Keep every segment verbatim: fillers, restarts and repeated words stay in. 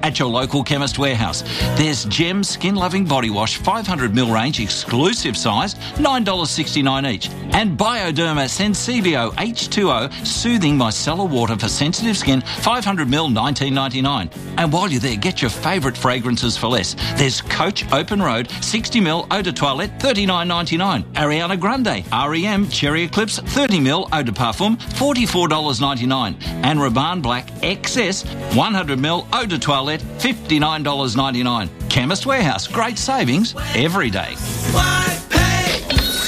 at your local Chemist Warehouse. There's Gem Skin Loving Body Wash five hundred milliliter range, exclusive size, nine dollars sixty-nine each. And Bioderma Sensibio H two O Soothing Micellar Water for sensitive skin, five hundred milliliters, nineteen ninety-nine. And while you're there, get your favourite fragrances for less. There's Coach Open Road sixty milliliter Eau de Toilette, thirty-nine ninety-nine. Ariana Grande R E M Cherry Eclipse thirty milliliter Eau de Parfum, forty-four dollars ninety-nine. And Rabanne Black X S one hundred milliliter Eau de Toilette, fifty-nine dollars ninety-nine. Chemist Warehouse, great savings every day. Why pay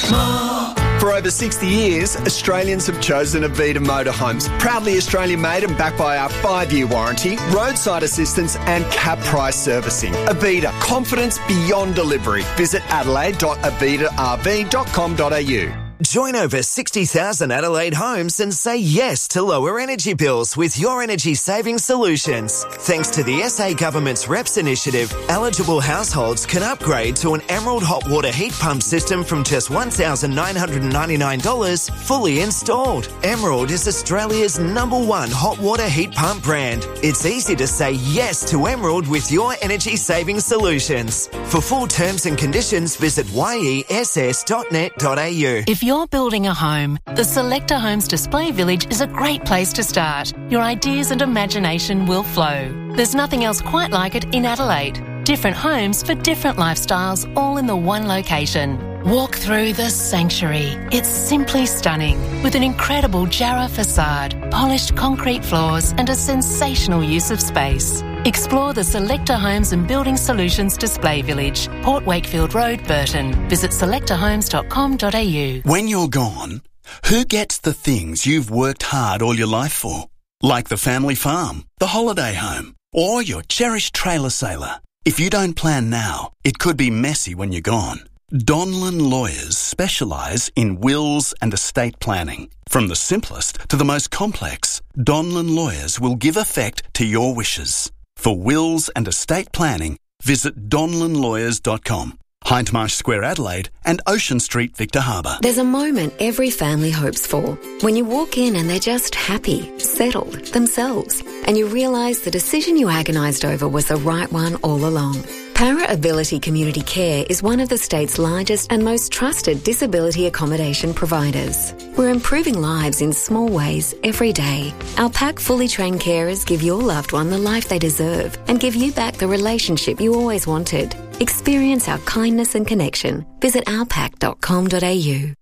more? For over sixty years, Australians have chosen Avita Motorhomes. Proudly Australian-made and backed by our five-year warranty, roadside assistance and cap price servicing. Avita, confidence beyond delivery. Visit adelaide dot avita r v dot com dot a u. Join over sixty thousand Adelaide homes and say yes to lower energy bills with Your Energy Savings Solutions. Thanks to the S A Government's R E P S initiative, eligible households can upgrade to an Emerald hot water heat pump system from just one thousand nine hundred ninety-nine dollars fully installed. Emerald is Australia's number one hot water heat pump brand. It's easy to say yes to Emerald with Your Energy Savings Solutions. For full terms and conditions, visit y e s s dot net dot a u. If you're building a home, the Selector Homes Display Village is a great place to start. Your ideas and imagination will flow. There's nothing else quite like it in Adelaide. Different homes for different lifestyles, all in the one location. Walk through the sanctuary. It's simply stunning, with an incredible Jarrah facade, polished concrete floors and a sensational use of space. Explore the Selector Homes and Building Solutions Display Village, Port Wakefield Road, Burton. Visit selector homes dot com dot a u. When you're gone, who gets the things you've worked hard all your life for? Like the family farm, the holiday home, or your cherished trailer sailor. If you don't plan now, it could be messy when you're gone. Donlan Lawyers specialise in wills and estate planning. From the simplest to the most complex, Donlan Lawyers will give effect to your wishes. For wills and estate planning, visit donlan lawyers dot com. Hindmarsh Square, Adelaide, and Ocean Street, Victor Harbour. There's a moment every family hopes for. When you walk in and they're just happy, settled, themselves, and you realise the decision you agonised over was the right one all along. Para Ability Community Care is one of the state's largest and most trusted disability accommodation providers. We're improving lives in small ways every day. Our pack fully trained carers give your loved one the life they deserve and give you back the relationship you always wanted. Experience our kindness and connection. Visit our pack dot com dot a u.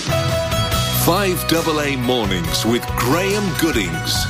five A A Mornings with Graham Goodings.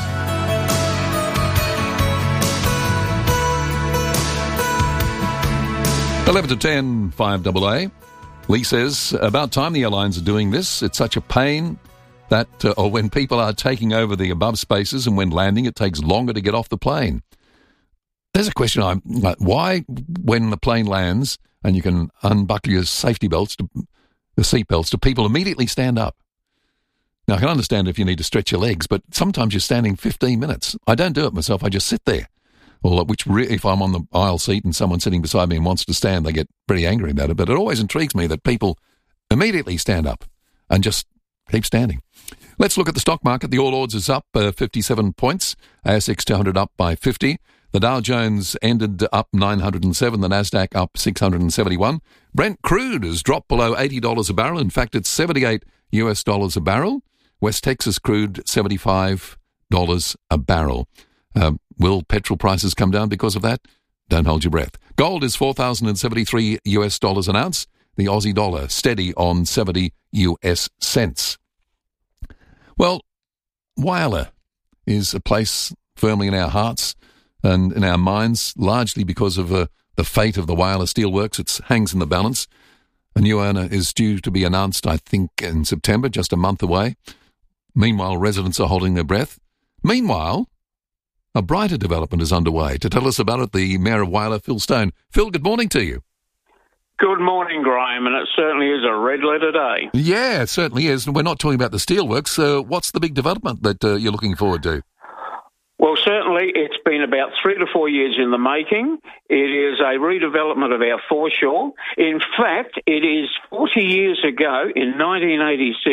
eleven to ten, five A A. Lee says, about time the airlines are doing this. It's such a pain that, uh, or when people are taking over the above spaces and when landing, it takes longer to get off the plane. There's a question, I'm like, why, when the plane lands and you can unbuckle your safety belts, to, the seat belts, do people immediately stand up? Now, I can understand if you need to stretch your legs, but sometimes you're standing fifteen minutes. I don't do it myself. I just sit there. Or which, re- if I'm on the aisle seat and someone's sitting beside me and wants to stand, they get pretty angry about it. But it always intrigues me that people immediately stand up and just keep standing. Let's look at the stock market. The All Ords is up uh, fifty-seven points. A S X two hundred up by fifty. The Dow Jones ended up nine hundred seven. The Nasdaq up six hundred seventy-one. Brent crude has dropped below eighty dollars a barrel. In fact, it's seventy-eight US dollars a barrel. West Texas crude, seventy-five dollars a barrel. Um, will petrol prices come down because of that? Don't hold your breath. Gold is four thousand seventy-three US dollars an ounce. The Aussie dollar steady on seventy U S cents. Well, Whyalla is a place firmly in our hearts and in our minds, largely because of uh, the fate of the Whyalla Steelworks. It hangs in the balance. A new owner is due to be announced, I think, in September, just a month away. Meanwhile, residents are holding their breath. Meanwhile, a brighter development is underway. To tell us about it, the Mayor of Whyalla, Phil Stone. Phil, good morning to you. Good morning, Graham, and it certainly is a red letter day. Yeah, it certainly is. And we're not talking about the steelworks. Uh, what's the big development that uh, you're looking forward to? Well, certainly it's been about three to four years in the making. It is a redevelopment of our foreshore. In fact, it is forty years ago, in nineteen eighty-six,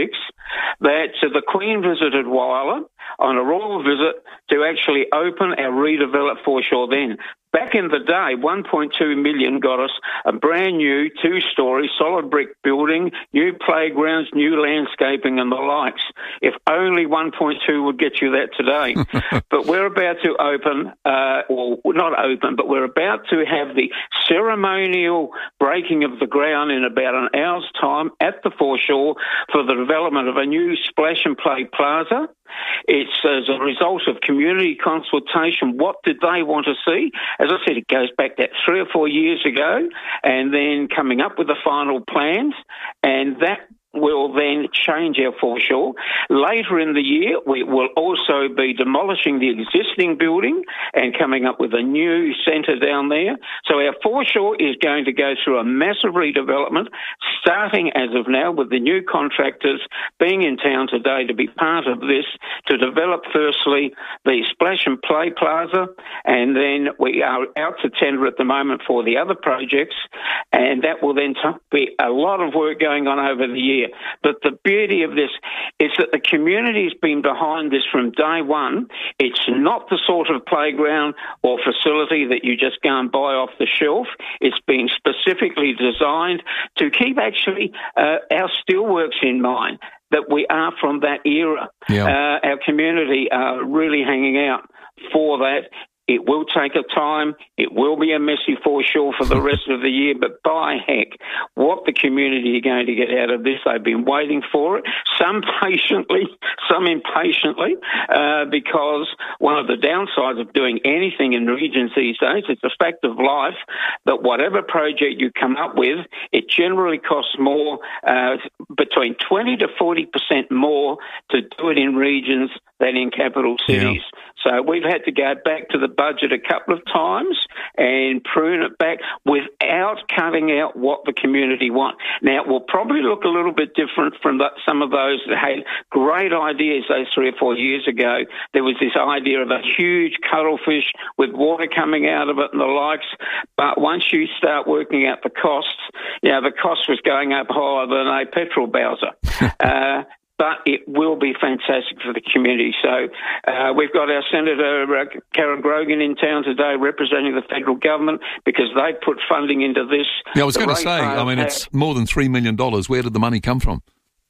that uh, the Queen visited Whyalla on a royal visit to actually open our redeveloped foreshore then. Back in the day, one point two million got us a brand new two-storey solid brick building, new playgrounds, new landscaping and the likes. If only one point two would get you that today. But we're about to open, uh, or not open, but we're about to have the ceremonial breaking of the ground in about an hour's time at the foreshore for the development of a new splash and play plaza. It's as a result of community consultation. What did they want to see? As I said, it goes back that three or four years ago, and then coming up with the final plans, and that will then change our foreshore. Later in the year, we will also be demolishing the existing building and coming up with a new centre down there. So our foreshore is going to go through a massive redevelopment, starting as of now with the new contractors being in town today to be part of this, to develop firstly the Splash and Play Plaza, and then we are out to tender at the moment for the other projects, and that will then be a lot of work going on over the year. But the beauty of this is that the community's been behind this from day one. It's not the sort of playground or facility that you just go and buy off the shelf. It's been specifically designed to keep actually uh, our steelworks in mind, that we are from that era. Yeah. Uh, our community are really hanging out for that. It will take a time. It will be a messy foreshore for the rest of the year, but by heck, what the community are going to get out of this, they've been waiting for it, some patiently, some impatiently, uh, because one of the downsides of doing anything in regions these days, it's a fact of life that whatever project you come up with, it generally costs more, uh, between twenty to forty percent more to do it in regions than in capital cities. Yeah. So we've had to go back to the budget a couple of times and prune it back without cutting out what the community want. Now, it will probably look a little bit different from that, some of those that had great ideas those three or four years ago. There was this idea of a huge cuttlefish with water coming out of it and the likes. But once you start working out the costs, you know, the cost was going up higher than a petrol bowser. uh, But it will be fantastic for the community. So uh, we've got our Senator uh, Karen Grogan in town today representing the federal government because they put funding into this. Yeah, I was going to say, I mean, it's more than three million dollars. Where did the money come from?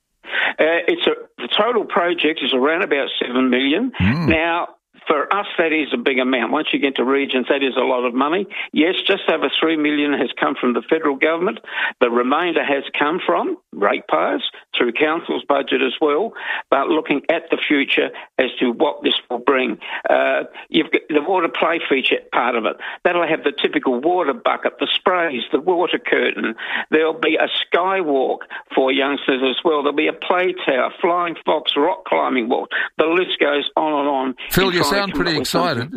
Uh, it's a, the total project is around about seven million dollars. Mm. Now, for us, that is a big amount. Once you get to regions, that is a lot of money. Yes, just over three million dollars has come from the federal government. The remainder has come from ratepayers through council's budget as well, but looking at the future as to what this will bring. Uh, you've got the water play feature part of it. That'll have the typical water bucket, the sprays, the water curtain. There'll be a skywalk for youngsters as well. There'll be a play tower, flying fox, rock climbing wall. The list goes on and on. Phil, you sound pretty excited.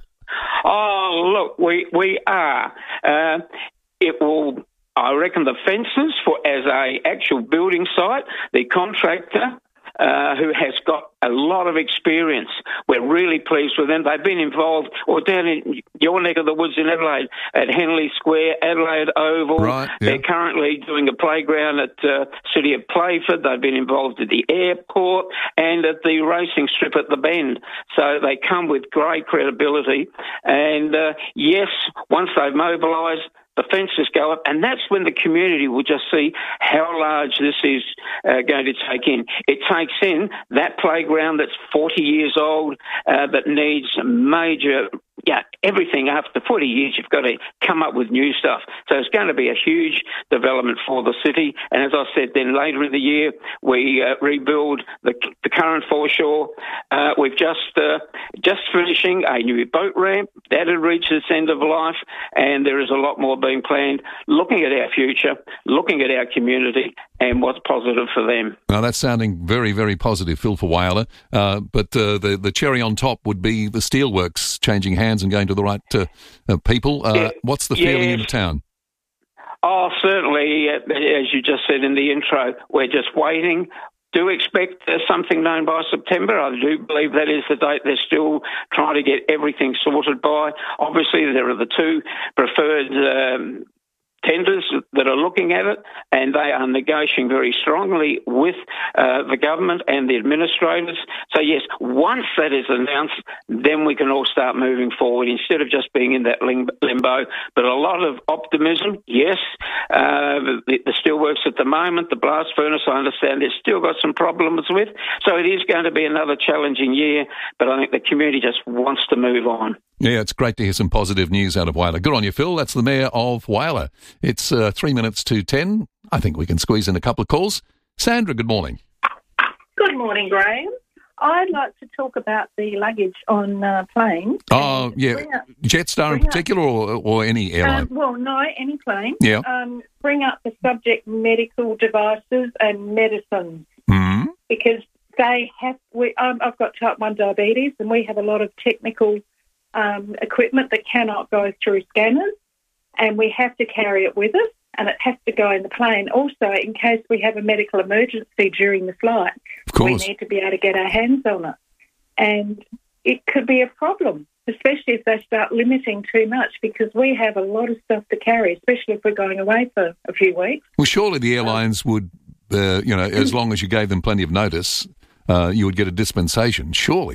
Oh, look, we we are. Uh, it will, I reckon, the fences for as a actual building site, the contractor uh, who has got a lot of experience. We're really pleased with them. They've been involved, or down in your neck of the woods in Adelaide, at Henley Square, Adelaide Oval. Right, yeah. They're currently doing a playground at uh, City of Playford. They've been involved at the airport and at the racing strip at the Bend. So they come with great credibility. And uh, yes, once they've mobilised, the fences go up, and that's when the community will just see how large this is uh, going to take in. It takes in that playground that's forty years old, uh, that needs major, yeah, everything. After forty years, you've got to come up with new stuff. So it's going to be a huge development for the city. And as I said, then later in the year, we uh, rebuild the, the current foreshore. Uh, we've just uh, just finishing a new boat ramp. That'll reach its end of life, and there is a lot more being planned, looking at our future, looking at our community, and what's positive for them. Now, that's sounding very, very positive, Phil, for Whyalla. Uh, but uh, the, the cherry on top would be the steelworks changing hands and going to the right uh, uh, people. Uh, yeah, what's the yes. feeling in town? Oh, certainly, as you just said in the intro, we're just waiting. Do expect uh, something known by September. I do believe that is the date they're still trying to get everything sorted by. Obviously, there are the two preferred um, tenders that are looking at it, and they are negotiating very strongly with uh, the government and the administrators. So, yes, once that is announced, then we can all start moving forward instead of just being in that limbo. But a lot of optimism, yes. Uh, the, the steelworks at the moment, the blast furnace, I understand they've still got some problems with. So it is going to be another challenging year, but I think the community just wants to move on. Yeah, it's great to hear some positive news out of Whyalla. Good on you, Phil. That's the Mayor of Whyalla. It's uh, three minutes to ten. I think we can squeeze in a couple of calls. Sandra, good morning. Good morning, Graham. I'd like to talk about the luggage on uh, planes. Oh, yeah. Up, Jetstar in particular or, or any airline? Um, well, no, any plane. Yeah. Um, bring up the subject medical devices and medicines mm-hmm. because they have... We, um, I've got type one diabetes and we have a lot of technical um, equipment that cannot go through scanners and we have to carry it with us. And it has to go in the plane. Also, in case we have a medical emergency during the flight, we need to be able to get our hands on it. And it could be a problem, especially if they start limiting too much, because we have a lot of stuff to carry, especially if we're going away for a few weeks. Well, surely the airlines would, uh, you know, as long as you gave them plenty of notice, uh, you would get a dispensation, surely.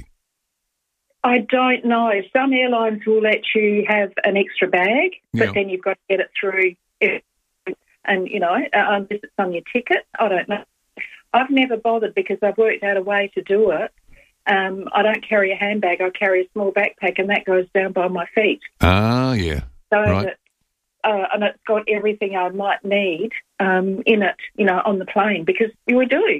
I don't know. Some airlines will let you have an extra bag, but yeah. then you've got to get it through... If, And, you know, unless it's on your ticket, I don't know. I've never bothered because I've worked out a way to do it. Um, I don't carry a handbag. I carry a small backpack and that goes down by my feet. Ah, yeah. So right. that, uh, and it's got everything I might need um, in it, you know, on the plane because we do.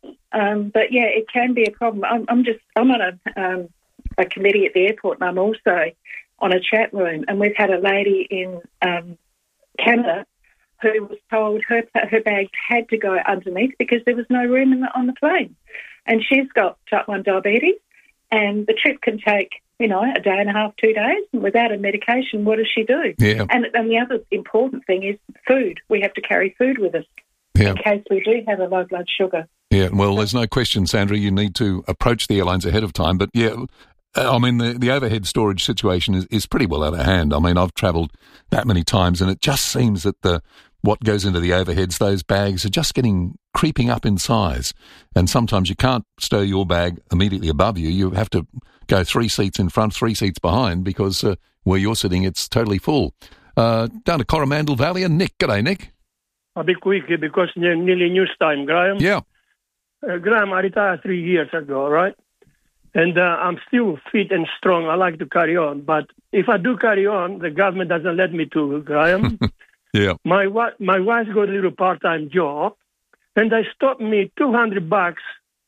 Um, but, yeah, it can be a problem. I'm, I'm just, I'm on a, um, a committee at the airport and I'm also on a chat room and we've had a lady in um, Canada who was told her her bags had to go underneath because there was no room in the, on the plane. And she's got type one diabetes, and the trip can take, you know, a day and a half, two days, and without a medication, what does she do? Yeah. And, and the other important thing is food. We have to carry food with us yeah. in case we do have a low blood sugar. Yeah, well, there's no question, Sandra, you need to approach the airlines ahead of time. But, yeah, I mean, the, the overhead storage situation is, is pretty well out of hand. I mean, I've travelled that many times, and it just seems that the what goes into the overheads, those bags are just getting creeping up in size. And sometimes you can't stow your bag immediately above you. You have to go three seats in front, three seats behind, because uh, where you're sitting, it's totally full. Uh, down to Coromandel Valley, and Nick. G'day, Nick. I'll be quick because nearly news time, Graham. Yeah. Uh, Graham, I retired three years ago, right? And uh, I'm still fit and strong. I like to carry on. But if I do carry on, the government doesn't let me to, Graham. Yeah. My wa- my wife got a little part-time job, and they stopped me two hundred bucks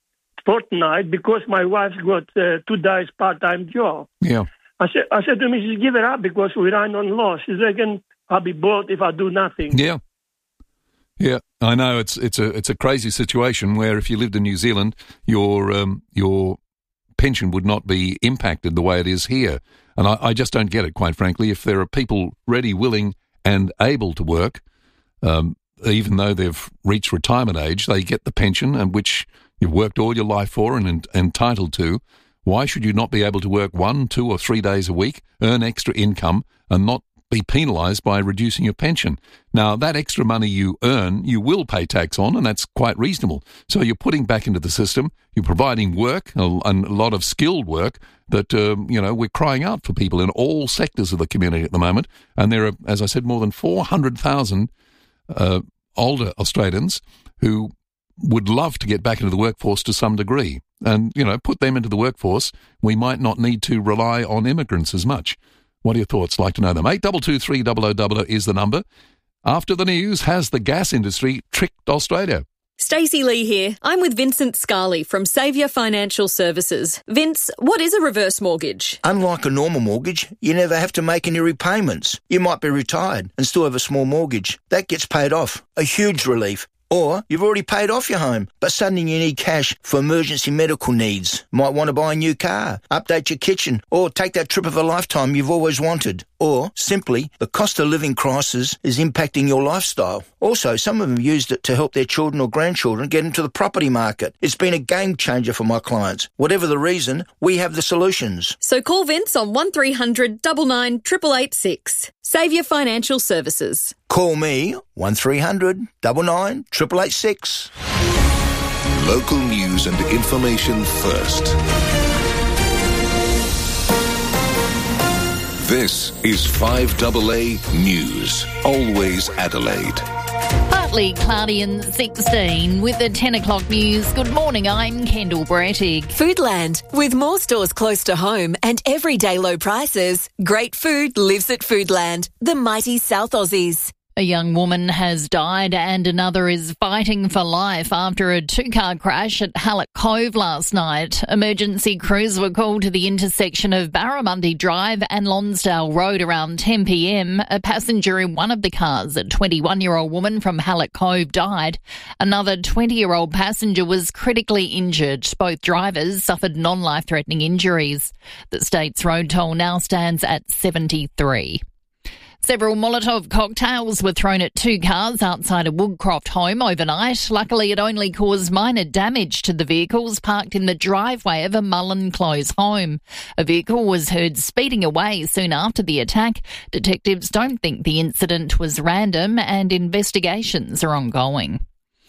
fortnight because my wife got uh, two days part-time job. Yeah. I said, I said to Missus give it up because we run on loss. She reckon I'll be bored if I do nothing. Yeah. Yeah, I know it's it's a it's a crazy situation where if you lived in New Zealand, your um, your pension would not be impacted the way it is here, and I, I just don't get it, quite frankly. If there are people ready, willing, and able to work, um, even though they've reached retirement age, they get the pension, and which you've worked all your life for and en- entitled to. Why should you not be able to work one, two, or three days a week, earn extra income, and not be penalised by reducing your pension? Now, that extra money you earn, you will pay tax on, and that's quite reasonable. So you're putting back into the system, you're providing work, and a lot of skilled work that, um, you know, we're crying out for people in all sectors of the community at the moment. And there are, as I said, more than four hundred thousand uh, older Australians who would love to get back into the workforce to some degree. And, you know, put them into the workforce, we might not need to rely on immigrants as much. What are your thoughts? Like to know them. eight two two three zero zero zero zero is the number. After the news, has the gas industry tricked Australia? Stacey Lee here. I'm with Vincent Scarley from Saviour Financial Services. Vince, what is a reverse mortgage? Unlike a normal mortgage, you never have to make any repayments. You might be retired and still have a small mortgage. That gets paid off. A huge relief. Or you've already paid off your home, but suddenly you need cash for emergency medical needs. Might want to buy a new car, update your kitchen, or take that trip of a lifetime you've always wanted. Or, simply, the cost of living crisis is impacting your lifestyle. Also, some of them used it to help their children or grandchildren get into the property market. It's been a game changer for my clients. Whatever the reason, we have the solutions. So call Vince on one three hundred nine nine eight eight eight six. Saviour Financial Services. Call Call me one three hundred nine nine eight eight six. Local news and information first. This is five A A News. Always Adelaide. Partly cloudy and sixteen with the ten o'clock news. Good morning, I'm Kendall Brettig. Foodland. With more stores close to home and everyday low prices, great food lives at Foodland, the mighty South Aussies. A young woman has died and another is fighting for life after a two-car crash at Hallett Cove last night. Emergency crews were called to the intersection of Barramundi Drive and Lonsdale Road around ten p.m. A passenger in one of the cars, a twenty-one-year-old woman from Hallett Cove, died. Another twenty-year-old passenger was critically injured. Both drivers suffered non-life-threatening injuries. The state's road toll now stands at seventy-three. Several Molotov cocktails were thrown at two cars outside a Woodcroft home overnight. Luckily, it only caused minor damage to the vehicles parked in the driveway of a Mullen Close home. A vehicle was heard speeding away soon after the attack. Detectives don't think the incident was random and investigations are ongoing.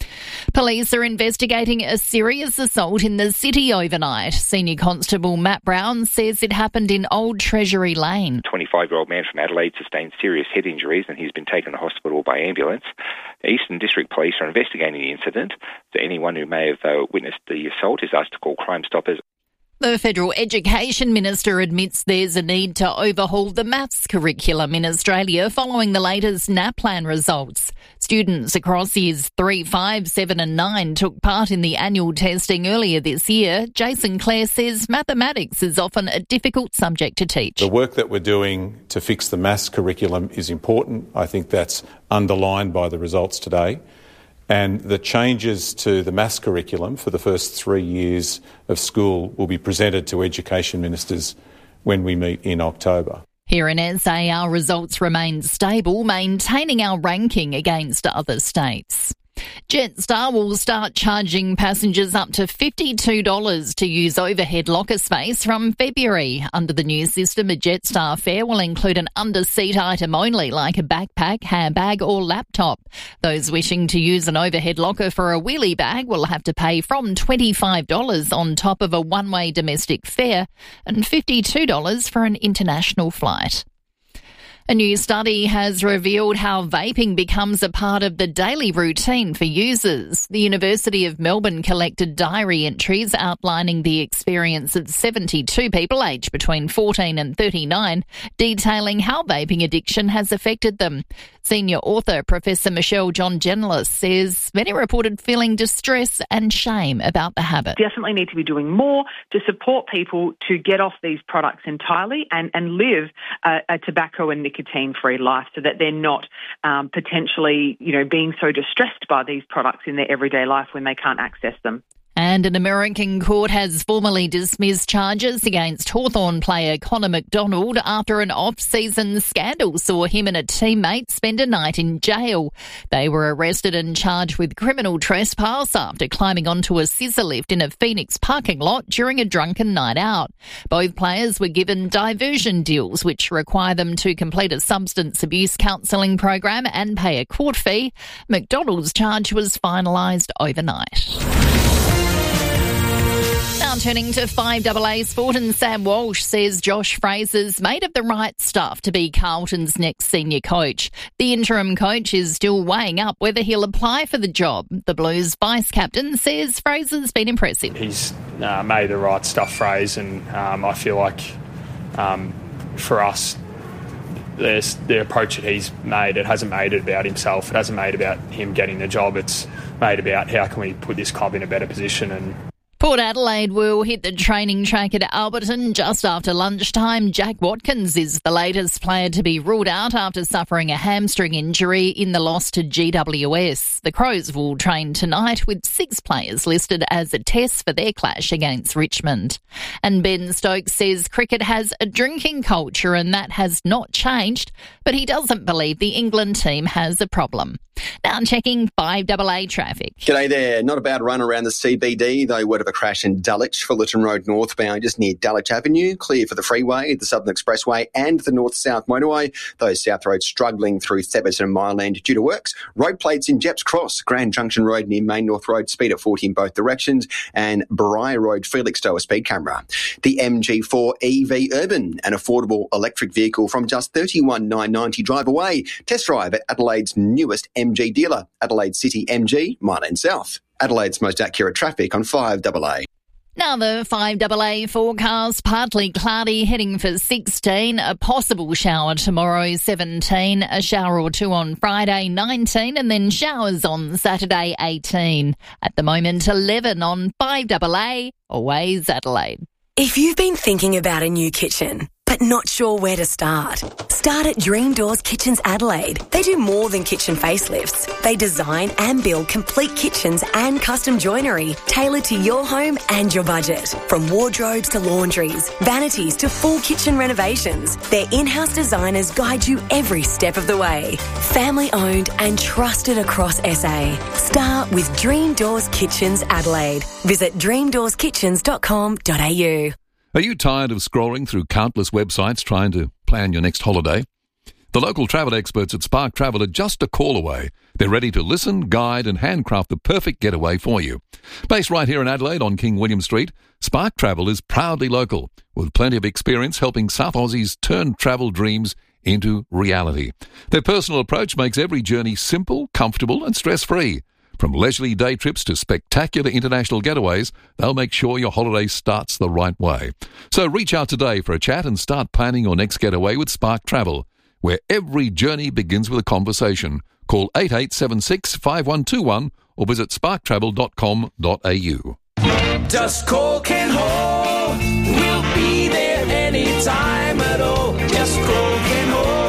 Police are investigating a serious assault in the city overnight. Senior Constable Matt Brown says it happened in Old Treasury Lane. A twenty-five-year-old man from Adelaide sustained serious head injuries and he's been taken to hospital by ambulance. The Eastern District Police are investigating the incident. So anyone who may have uh, witnessed the assault is asked to call Crime Stoppers. The Federal Education Minister admits there's a need to overhaul the maths curriculum in Australia following the latest NAPLAN results. Students across years three, five, seven and nine took part in the annual testing earlier this year. Jason Clare says mathematics is often a difficult subject to teach. The work that we're doing to fix the maths curriculum is important. I think that's underlined by the results today. And the changes to the maths curriculum for the first three years of school will be presented to education ministers when we meet in October. Here in S A, our results remain stable, maintaining our ranking against other states. Jetstar will start charging passengers up to fifty-two dollars to use overhead locker space from February. Under the new system, a Jetstar fare will include an under-seat item only, like a backpack, handbag or laptop. Those wishing to use an overhead locker for a wheelie bag will have to pay from twenty-five dollars on top of a one-way domestic fare and fifty-two dollars for an international flight. A new study has revealed how vaping becomes a part of the daily routine for users. The University of Melbourne collected diary entries outlining the experience of seventy-two people aged between fourteen and thirty-nine, detailing how vaping addiction has affected them. Senior author Professor Michelle John Genelis says many reported feeling distress and shame about the habit. Definitely need to be doing more to support people to get off these products entirely and, and live a, a tobacco and nicotine-free life so that they're not um, potentially, you know, being so distressed by these products in their everyday life when they can't access them. And an American court has formally dismissed charges against Hawthorn player Connor McDonald after an off-season scandal saw him and a teammate spend a night in jail. They were arrested and charged with criminal trespass after climbing onto a scissor lift in a Phoenix parking lot during a drunken night out. Both players were given diversion deals, which require them to complete a substance abuse counselling program and pay a court fee. McDonald's charge was finalised overnight. Now turning to five A A Sport, and Sam Walsh says Josh Fraser's made of the right stuff to be Carlton's next senior coach. The interim coach is still weighing up whether he'll apply for the job. The Blues vice-captain says Fraser's been impressive. He's uh, made the right stuff, Fraser, and um, I feel like um, for us, there's the approach that he's made, it hasn't made it about himself. It hasn't made it about him getting the job. It's made about how can we put this club in a better position. And Port Adelaide will hit the training track at Alberton just after lunchtime. Jack Watkins is the latest player to be ruled out after suffering a hamstring injury in the loss to G W S. The Crows will train tonight with six players listed as a test for their clash against Richmond. And Ben Stokes says cricket has a drinking culture and that has not changed, but he doesn't believe the England team has a problem. Now checking five A A traffic. G'day there. Not a bad run around the C B D. They would have a crash in Dulwich, Fullerton Road northbound, just near Dulwich Avenue. Clear for the freeway, the Southern Expressway and the north-south motorway. Those south roads struggling through Theberton and Mireland due to works. Road plates in Jepps Cross, Grand Junction Road near Main North Road, speed at forty in both directions, and Bariah Road, Felixstowe, a speed camera. The M G four E V Urban, an affordable electric vehicle from just thirty-one thousand nine hundred ninety dollars drive away. Test drive at Adelaide's newest M G dealer, Adelaide City M G, Mireland South. Adelaide's most accurate traffic on five A A. Now the five A A forecast, partly cloudy, heading for sixteen, a possible shower tomorrow, seventeen, a shower or two on Friday, nineteen, and then showers on Saturday, eighteen. At the moment, eleven on five A A, always Adelaide. If you've been thinking about a new kitchen, but not sure where to start, start at Dream Doors Kitchens Adelaide. They do more than kitchen facelifts. They design and build complete kitchens and custom joinery tailored to your home and your budget. From wardrobes to laundries, vanities to full kitchen renovations, their in-house designers guide you every step of the way. Family owned and trusted across S A. Start with Dream Doors Kitchens Adelaide. Visit dream doors kitchens dot com dot a u. Are you tired of scrolling through countless websites trying to plan your next holiday? The local travel experts at Spark Travel are just a call away. They're ready to listen, guide and handcraft the perfect getaway for you. Based right here in Adelaide on King William Street, Spark Travel is proudly local, with plenty of experience helping South Aussies turn travel dreams into reality. Their personal approach makes every journey simple, comfortable and stress-free. From leisurely day trips to spectacular international getaways, they'll make sure your holiday starts the right way. So reach out today for a chat and start planning your next getaway with Spark Travel, where every journey begins with a conversation. Call eight eight seven six, five one two one or visit spark travel dot com dot a u. Just call Ken Hall. We'll be there anytime at all. Just call Ken Hall.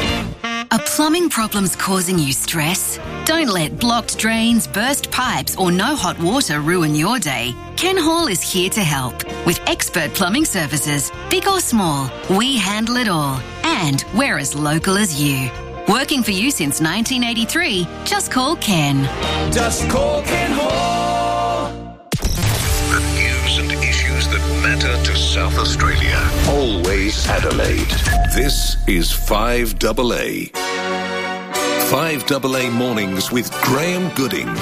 Are plumbing problems causing you stress? Don't let blocked drains, burst pipes or no hot water ruin your day. Ken Hall is here to help. With expert plumbing services, big or small, we handle it all. And we're as local as you. Working for you since nineteen eighty-three, just call Ken. Just call Ken Hall. The news and issues that matter to South Australia. Always Adelaide. This is five A A. five A A Mornings with Graham Goodings.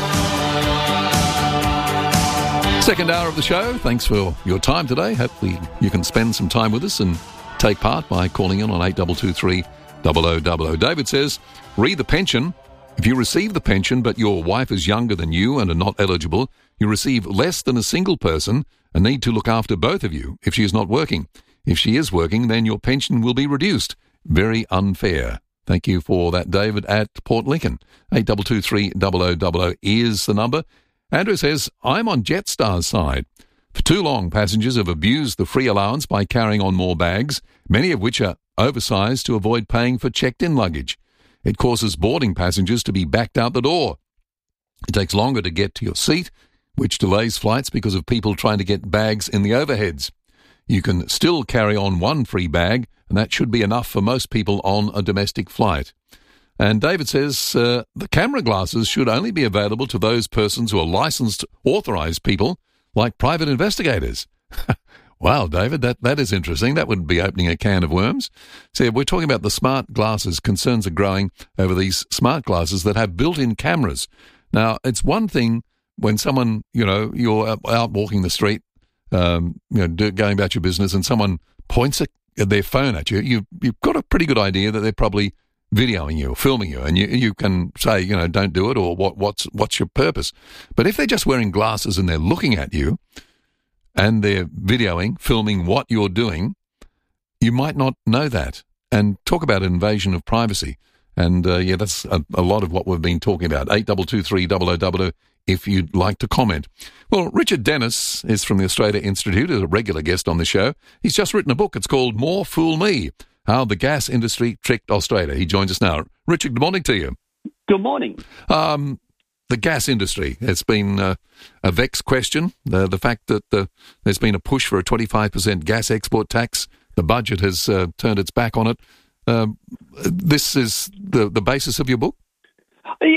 Second hour of the show. Thanks for your time today. Hopefully you can spend some time with us and take part by calling in on eight two two three, zero zero zero zero. David says, read the pension. If you receive the pension but your wife is younger than you and are not eligible, you receive less than a single person and need to look after both of you if she is not working. If she is working, then your pension will be reduced. Very unfair. Thank you for that, David at Port Lincoln. eight two two three, zero zero zero zero is the number. Andrew says, I'm on Jetstar's side. For too long, passengers have abused the free allowance by carrying on more bags, many of which are oversized to avoid paying for checked-in luggage. It causes boarding passengers to be backed out the door. It takes longer to get to your seat, which delays flights because of people trying to get bags in the overheads. You can still carry on one free bag, and that should be enough for most people on a domestic flight. And David says uh, the camera glasses should only be available to those persons who are licensed, authorised people, like private investigators. Wow, David, that, that is interesting. That would be opening a can of worms. So we're talking about the smart glasses. Concerns are growing over these smart glasses that have built-in cameras. Now, it's one thing when someone, you know, you're out walking the street, um, you know, do, going about your business, and someone points a, their phone at you, you, you've got a pretty good idea that they're probably videoing you or filming you, and you you can say, you know, don't do it, or what what's what's your purpose. But if they're just wearing glasses and they're looking at you and they're videoing, filming what you're doing, you might not know that. And talk about an invasion of privacy. And uh, yeah, that's a, a lot of what we've been talking about. eight two two three, zero zero zero zero if you'd like to comment. Well, Richard Dennis is from the Australia Institute, is a regular guest on the show. He's just written a book. It's called More Fool Me, How the Gas Industry Tricked Australia. He joins us now. Richard, good morning to you. Good morning. Um, the gas industry, it's been uh, a vexed question. The, the fact that uh, there's been a push for a twenty-five percent gas export tax. The budget has uh, turned its back on it. Uh, this is the, the basis of your book? Yeah, it is.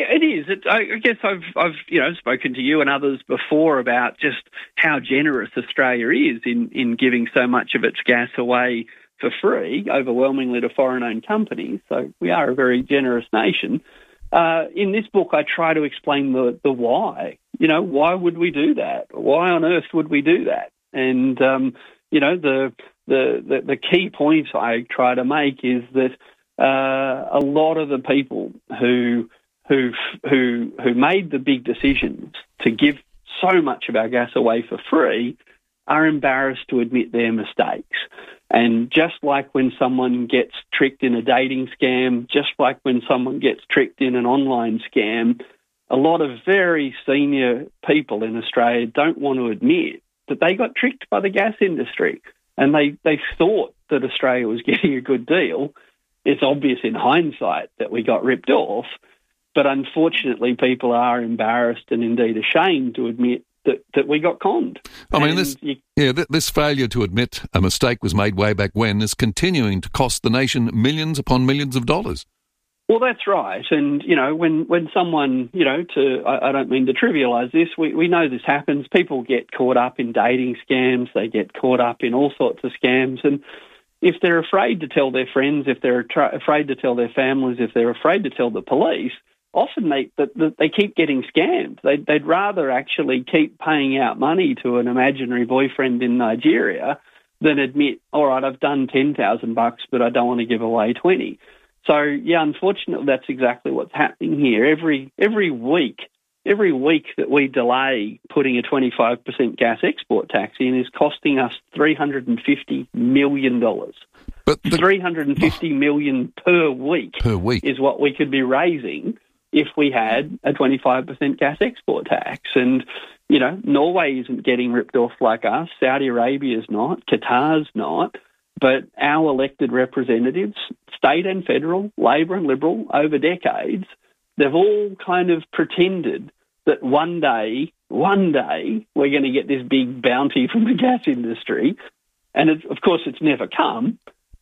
It, I guess I've, I've, you know, spoken to you and others before about just how generous Australia is in, in giving so much of its gas away for free, overwhelmingly to foreign-owned companies. So we are a very generous nation. Uh, in this book, I try to explain the, the why. You know, why would we do that? Why on earth would we do that? And, um, you know, the, the, the, the key point I try to make is that uh, a lot of the people who who who who made the big decisions to give so much of our gas away for free are embarrassed to admit their mistakes. And just like when someone gets tricked in a dating scam, just like when someone gets tricked in an online scam, a lot of very senior people in Australia don't want to admit that they got tricked by the gas industry and they, they thought that Australia was getting a good deal. It's obvious in hindsight that we got ripped off, but unfortunately people are embarrassed and indeed ashamed to admit that, that we got conned. I mean, this, you, yeah, th- this failure to admit a mistake was made way back when is continuing to cost the nation millions upon millions of dollars. Well, that's right. And, you know, when, when someone, you know, to I, I don't mean to trivialise this, we, we know this happens. People get caught up in dating scams. They get caught up in all sorts of scams. And if they're afraid to tell their friends, if they're tra- afraid to tell their families, if they're afraid to tell the police, often they, that they keep getting scammed. They'd, they'd rather actually keep paying out money to an imaginary boyfriend in Nigeria than admit, all right, I've done ten thousand bucks, but I don't want to give away twenty. So, yeah, unfortunately, that's exactly what's happening here. Every every week, every week that we delay putting a twenty-five percent gas export tax in is costing us three hundred fifty million dollars. But the, three hundred fifty million dollars per week, per week is what we could be raising if we had a twenty-five percent gas export tax. And, you know, Norway isn't getting ripped off like us. Saudi Arabia's not. Qatar's not. But our elected representatives, state and federal, Labor and Liberal, over decades, they've all kind of pretended that one day, one day, we're going to get this big bounty from the gas industry. And, it, of course, it's never come.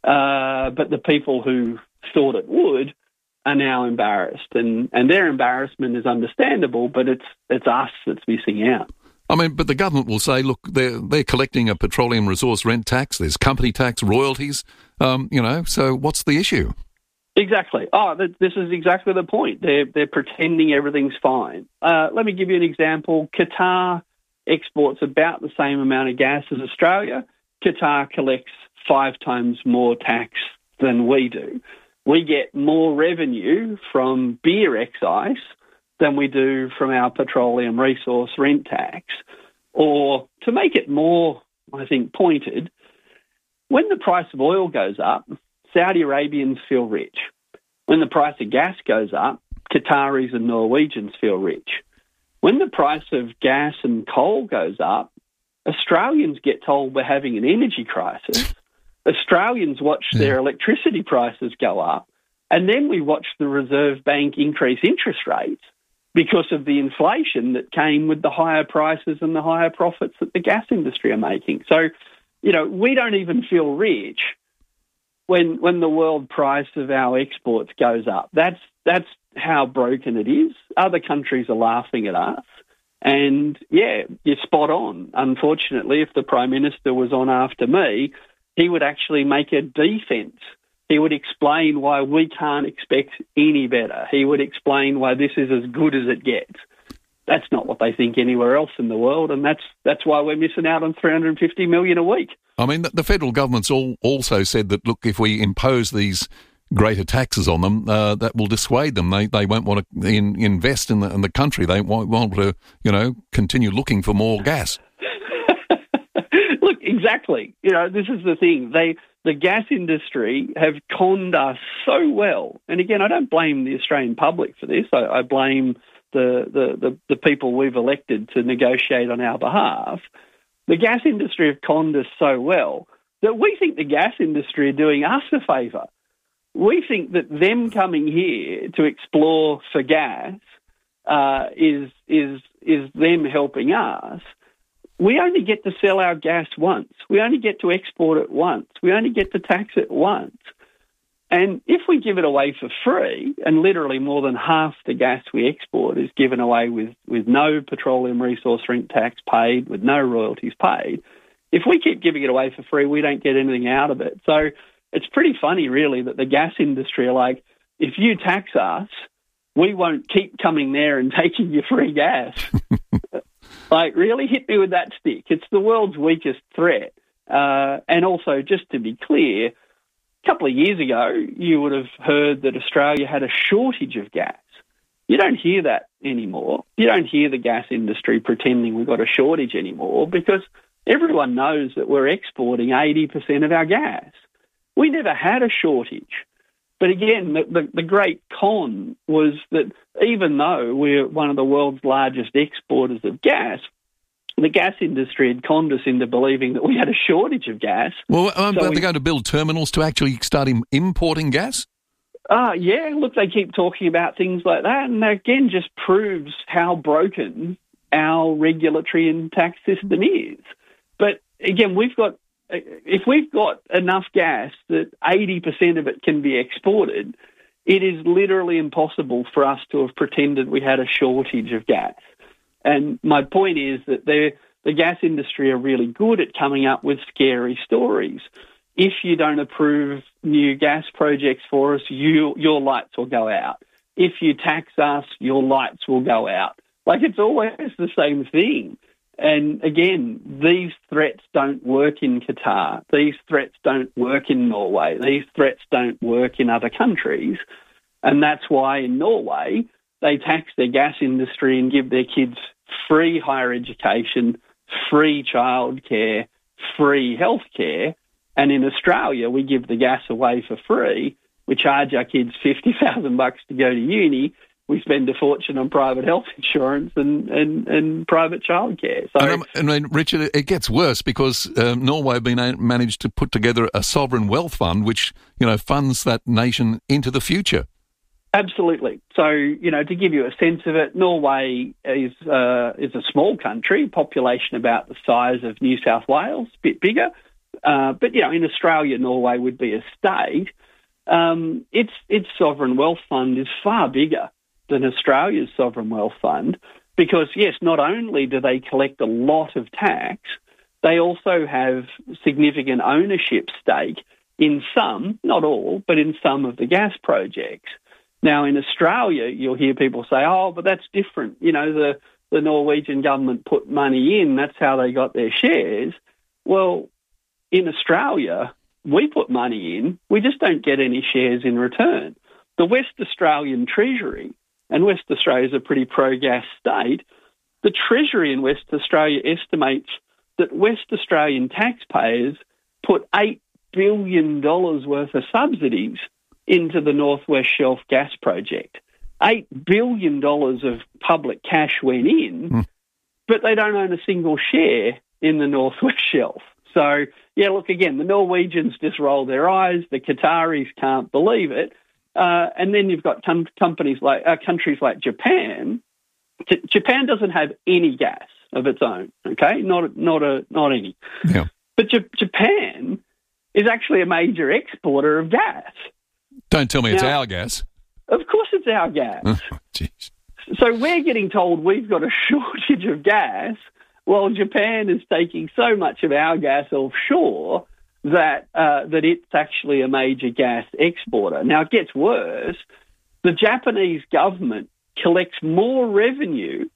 Uh, but the people who thought it would are now embarrassed. And, and their embarrassment is understandable, but it's it's us that's missing out. I mean, but the government will say, look, they're, they're collecting a petroleum resource rent tax, there's company tax, royalties, um, you know, so what's the issue? Exactly. Oh, th- this is exactly the point. They're, they're pretending everything's fine. Uh, let me give you an example. Qatar exports about the same amount of gas as Australia. Qatar collects five times more tax than we do. We get more revenue from beer excise than we do from our petroleum resource rent tax. Or to make it more, I think, pointed, when the price of oil goes up, Saudi Arabians feel rich. When the price of gas goes up, Qataris and Norwegians feel rich. When the price of gas and coal goes up, Australians get told we're having an energy crisis. Australians watch yeah. their electricity prices go up, and then we watch the Reserve Bank increase interest rates because of the inflation that came with the higher prices and the higher profits that the gas industry are making. So, you know, we don't even feel rich when when the world price of our exports goes up. That's that's how broken it is. Other countries are laughing at us. And, yeah, you're spot on. Unfortunately, if the Prime Minister was on after me, he would actually make a defence. He would explain why we can't expect any better. He would explain why this is as good as it gets. That's not what they think anywhere else in the world, and that's that's why we're missing out on three hundred fifty million dollars a week. I mean, the, the federal government's all, also said that, look, if we impose these greater taxes on them, uh, that will dissuade them. They they won't want to in, invest in the, in the country. They won't want to, you know, continue looking for more gas. Look, exactly. You know, this is the thing. They... The gas industry have conned us so well. And again, I don't blame the Australian public for this. I, I blame the, the, the, the people we've elected to negotiate on our behalf. The gas industry have conned us so well that we think the gas industry are doing us a favour. We think that them coming here to explore for gas uh, is is is them helping us. We only get to sell our gas once. We only get to export it once. We only get to tax it once. And if we give it away for free, and literally more than half the gas we export is given away with, with no petroleum resource rent tax paid, with no royalties paid, if we keep giving it away for free, we don't get anything out of it. So it's pretty funny, really, that the gas industry are like, if you tax us, we won't keep coming there and taking your free gas. Like, really hit me with that stick. It's the world's weakest threat. Uh, and also, just to be clear, a couple of years ago, you would have heard that Australia had a shortage of gas. You don't hear that anymore. You don't hear the gas industry pretending we've got a shortage anymore because everyone knows that we're exporting eighty percent of our gas. We never had a shortage. But again, the, the, the great con was that even though we're one of the world's largest exporters of gas, the gas industry had conned us into believing that we had a shortage of gas. Well, aren't So they we- going to build terminals to actually start im- importing gas? Ah, yeah, look, they keep talking about things like that, and that again just proves how broken our regulatory and tax system is. But again, we've got, if we've got enough gas that eighty percent of it can be exported, it is literally impossible for us to have pretended we had a shortage of gas. And my point is that they're, the gas industry are really good at coming up with scary stories. If you don't approve new gas projects for us, you, your lights will go out. If you tax us, your lights will go out. Like, it's always the same thing. And again, these threats don't work in Qatar. These threats don't work in Norway. These threats don't work in other countries. And that's why in Norway, they tax their gas industry and give their kids free higher education, free childcare, free healthcare. And in Australia, we give the gas away for free. We charge our kids fifty thousand bucks to go to uni. We spend a fortune on private health insurance and, and, and private childcare. So, And, um, I mean, Richard, it gets worse because um, Norway have been a- managed to put together a sovereign wealth fund which, you know, funds that nation into the future. absolutely. So, you know, to give you a sense of it, Norway is uh, is a small country, population about the size of New South Wales, a bit bigger. Uh, but, you know, in Australia, Norway would be a state. Um, its its sovereign wealth fund is far bigger than Australia's sovereign wealth fund because, yes, not only do they collect a lot of tax, they also have significant ownership stake in some, not all, but in some of the gas projects. Now, in Australia, you'll hear people say, oh, but that's different. You know, the, the Norwegian government put money in, that's how they got their shares. Well, in Australia, we put money in, we just don't get any shares in return. The West Australian Treasury, and West Australia is a pretty pro-gas state, the Treasury in West Australia estimates that West Australian taxpayers put eight billion dollars worth of subsidies into the North West Shelf gas project. eight billion dollars of public cash went in, mm. but they don't own a single share in the North West Shelf. So, yeah, look, again, the Norwegians just roll their eyes, the Qataris can't believe it, uh, and then you've got com- companies like uh, countries like Japan. J- Japan doesn't have any gas of its own, okay, not not a not any. Yeah. But J- Japan is actually a major exporter of gas. Don't tell me it's Now, our gas. Of course, it's our gas. Oh, jeez. So we're getting told we've got a shortage of gas, while Japan is taking so much of our gas offshore that uh, that it's actually a major gas exporter. Now, it gets worse. The Japanese government collects more revenue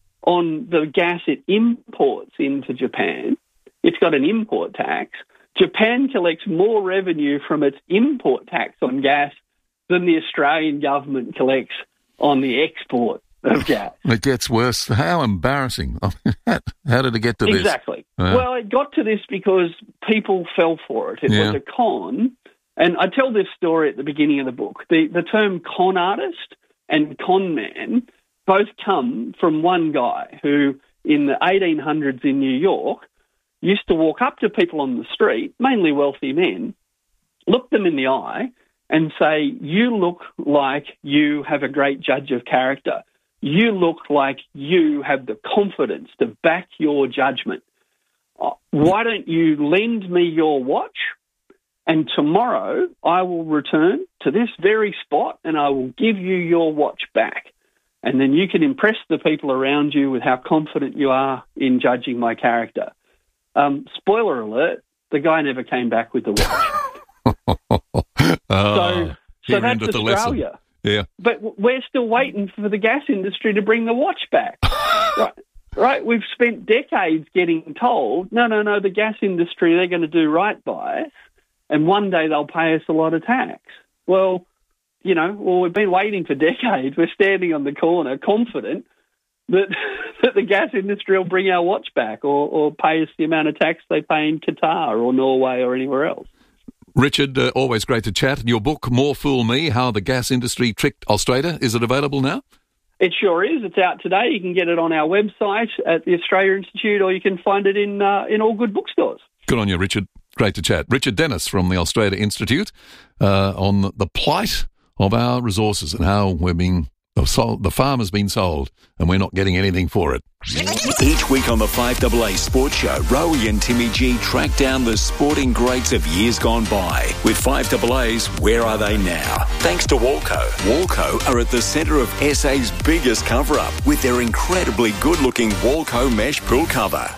on the gas it imports into Japan. It's got an import tax. Japan collects more revenue from its import tax on gas than the Australian government collects on the export of gas. It gets worse. How embarrassing. How did it get to this? Exactly. Uh, Well, it got to this because people fell for it. It Yeah. was a con. And I tell this story at the beginning of the book. The, the term con artist and con man both come from one guy who, in the eighteen hundreds in New York, used to walk up to people on the street, mainly wealthy men, look them in the eye and say, you look like you have a great judge of character. You look like you have the confidence to back your judgment. Why don't you lend me your watch And tomorrow I will return to this very spot and I will give you your watch back. And then you can impress the people around you with how confident you are in judging my character. Um, spoiler alert, the guy never came back with the watch. oh, so so that's Australia. Yeah. But we're still waiting for the gas industry to bring the watch back. right. Right, we've spent decades getting told, no, no, no, the gas industry, they're going to do right by us, and one day they'll pay us a lot of tax. Well, you know, well, we've been waiting for decades. We're standing on the corner confident that that the gas industry will bring our watch back or, or pay us the amount of tax they pay in Qatar or Norway or anywhere else. Richard, uh, always great to chat. Your book, More Fool Me, How the Gas Industry Tricked Australia, is it available now? It sure is. It's out today. You can get it on our website at the Australia Institute, or you can find it in uh, in all good bookstores. Good on you, Richard. Great to chat. Richard Dennis from the Australia Institute uh, on the plight of our resources and how we're being sold, the farm has been sold and we're not getting anything for it. Each week on the five A A Sports Show, Rowie and Timmy G track down the sporting greats of years gone by. With five A A's Where Are They Now? Thanks to Walco. Walco are at the centre of S A's biggest cover-up with their incredibly good-looking Walco mesh pool cover.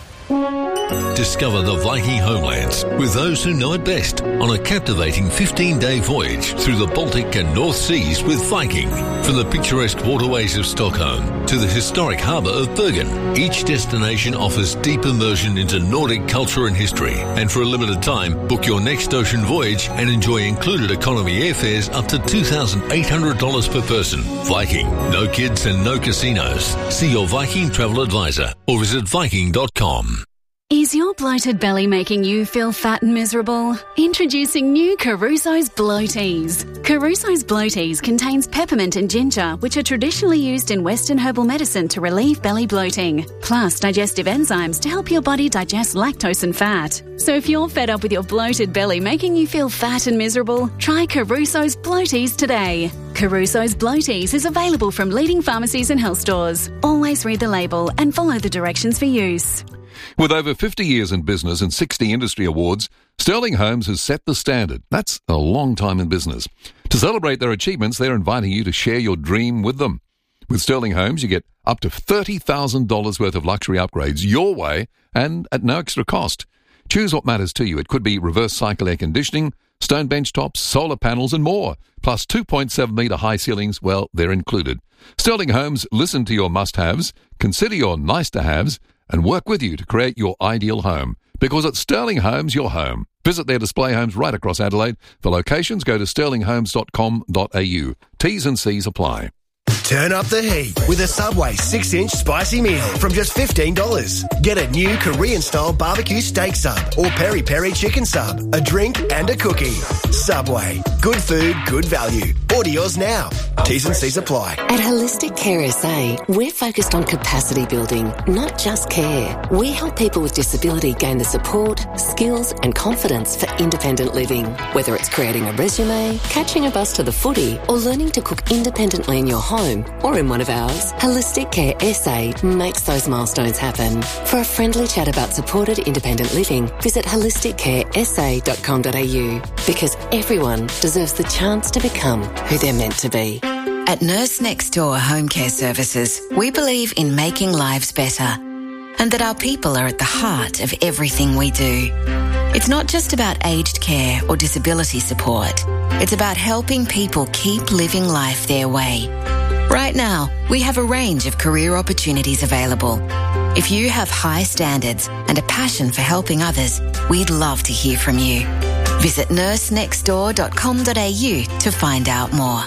Discover the Viking homelands with those who know it best on a captivating fifteen-day voyage through the Baltic and North Seas with Viking. From the picturesque waterways of Stockholm to the historic harbour of Bergen, each destination offers deep immersion into Nordic culture and history. And for a limited time, book your next ocean voyage and enjoy included economy airfares up to two thousand eight hundred dollars per person. Viking, no kids and no casinos. See your Viking travel advisor or visit viking dot com. Is your bloated belly making you feel fat and miserable? Introducing new Caruso's Bloaties. Caruso's Bloaties contains peppermint and ginger, which are traditionally used in Western herbal medicine to relieve belly bloating, plus digestive enzymes to help your body digest lactose and fat. So if you're fed up with your bloated belly making you feel fat and miserable, try Caruso's Bloaties today. Caruso's Bloaties is available from leading pharmacies and health stores. Always read the label and follow the directions for use. With over fifty years in business and sixty industry awards, Sterling Homes has set the standard. That's a long time in business. To celebrate their achievements, they're inviting you to share your dream with them. With Sterling Homes, you get up to thirty thousand dollars worth of luxury upgrades your way and at no extra cost. Choose what matters to you. It could be reverse cycle air conditioning, stone bench tops, solar panels and more. Plus two point seven metre high ceilings, well, they're included. Sterling Homes listen to your must-haves, consider your nice-to-haves, and work with you to create your ideal home. Because at Sterling Homes, your home. Visit their display homes right across Adelaide. For locations, go to sterling homes dot com dot a u. T's and C's apply. Turn up the heat with a Subway six-inch spicy meal from just fifteen dollars. Get a new Korean-style barbecue steak sub or peri-peri chicken sub, a drink and a cookie. Subway. Good food, good value. Order yours now. T's and C's apply. At Holistic Care S A, we're focused on capacity building, not just care. We help people with disability gain the support, skills and confidence for independent living. Whether it's creating a resume, catching a bus to the footy or learning to cook independently in your home or in one of ours, Holistic Care S A makes those milestones happen. For a friendly chat about supported independent living, visit holistic care s a dot com dot a u because everyone deserves the chance to become who they're meant to be. At Nurse Next Door Home Care Services, we believe in making lives better and that our people are at the heart of everything we do. It's not just about aged care or disability support. It's about helping people keep living life their way. Right now, we have a range of career opportunities available. If you have high standards and a passion for helping others, we'd love to hear from you. Visit nurse next door dot com dot a u to find out more.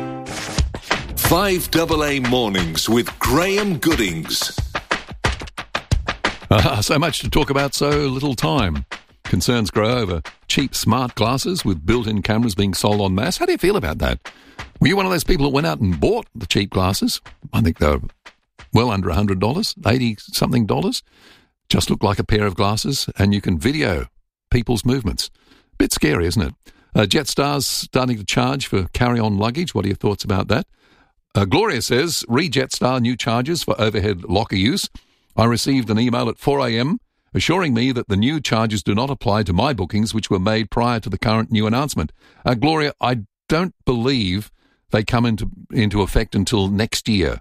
five A A Mornings with Graham Goodings. Ah, so much to talk about, so little time. Concerns grow over cheap smart glasses with built-in cameras being sold en masse. How do you feel about that? Were you one of those people that went out and bought the cheap glasses? I think they were well under one hundred dollars, eighty-something dollars. Just look like a pair of glasses, and you can video people's movements. Bit scary, isn't it? Uh, Jetstar's starting to charge for carry-on luggage. What are your thoughts about that? Uh, Gloria says, re Jetstar new charges for overhead locker use. I received an email at four a.m. assuring me that the new charges do not apply to my bookings, which were made prior to the current new announcement. Uh, Gloria, I don't believe they come into into effect until next year.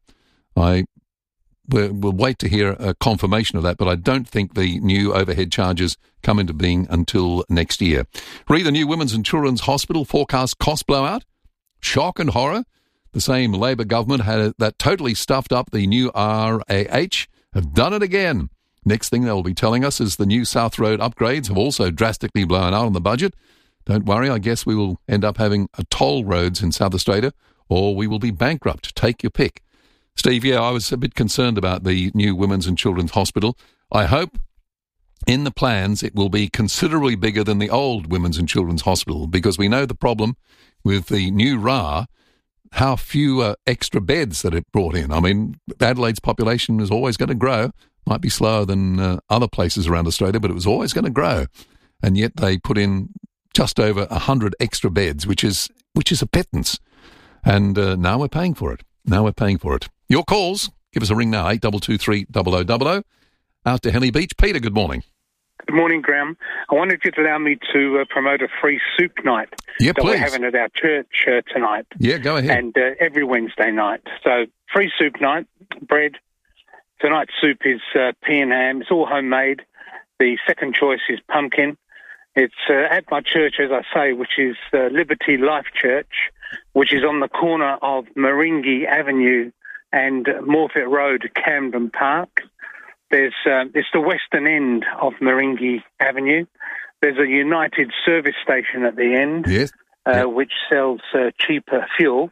I we'll, we'll wait to hear a confirmation of that, but I don't think the new overhead charges come into being until next year. Read the new Women's and Children's Hospital forecast cost blowout. Shock and horror. The same Labor government had that totally stuffed up the new R A H have done it again. Next thing they'll be telling us is the new South Road upgrades have also drastically blown out on the budget. Don't worry, I guess we will end up having a toll roads in South Australia, or we will be bankrupt. Take your pick. Steve, yeah, I was a bit concerned about the new Women's and Children's Hospital. I hope in the plans it will be considerably bigger than the old Women's and Children's Hospital, because we know the problem with the new R A H, how few uh, extra beds that it brought in. I mean, Adelaide's population is always going to grow. Might be slower than uh, other places around Australia, but it was always going to grow. And yet they put in just over one hundred extra beds, which is which is a pittance. And uh, now we're paying for it. Now we're paying for it. Your calls, give us a ring now, eight two two three, double oh double oh. Out to Henley Beach. Peter, good morning. Good morning, Graham. I wondered if you'd allow me to uh, promote a free soup night yeah, that please. we're having at our church uh, tonight. Yeah, go ahead. And uh, every Wednesday night. So, free soup night, bread. Tonight's soup is uh, pea and ham. It's all homemade. The second choice is pumpkin. It's uh, at my church, as I say, which is uh, Liberty Life Church, which is on the corner of Maringi Avenue and Morfett Road, Camden Park. There's uh, it's the western end of Maringi Avenue. There's a United service station at the end, yes. uh, yeah. which sells uh, cheaper fuel.